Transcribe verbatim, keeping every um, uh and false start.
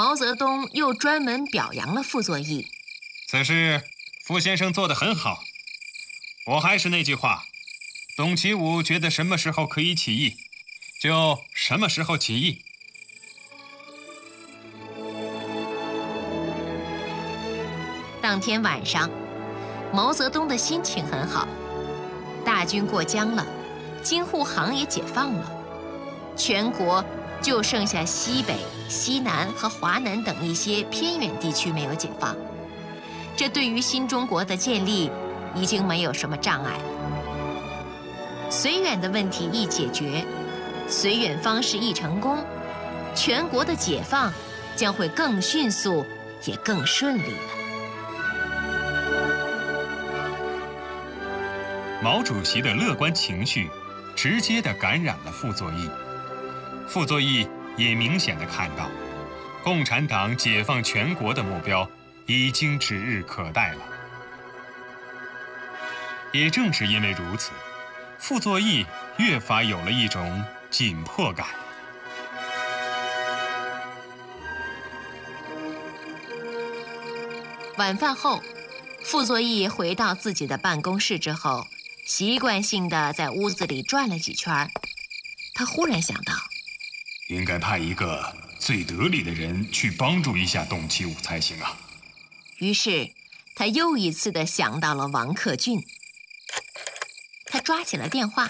毛泽东又专门表扬了傅作义。 此事傅先生做得很好。我还是那句话，董其武觉得什么时候可以起义，就什么时候起义。 当天晚上，毛泽东的心情很好，大军过江了，京沪杭也解放了，全国就剩下西北、西南和华南等一些偏远地区没有解放。这对于新中国的建立已经没有什么障碍了。绥远的问题一解决，绥远方式一成功，全国的解放将会更迅速，也更顺利了。 毛主席的乐观情绪直接地感染了傅作义，傅作义也明显地看到，共产党解放全国的目标已经指日可待了。也正是因为如此，傅作义越发有了一种紧迫感。 晚饭后，傅作义回到自己的办公室之后，习惯性地在屋子里转了几圈。他忽然想到， 应该派一个最得力的人去帮助一下董其武才行啊。 于是他又一次地想到了王克俊。他抓起了电话，